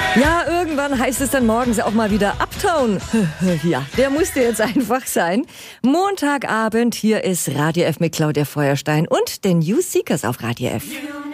Ja, irgendwann heißt es dann morgens auch mal wieder Uptown. Ja, der musste jetzt einfach sein. Montagabend, hier ist Radio F mit Claudia Feuerstein und den New Seekers auf Radio F.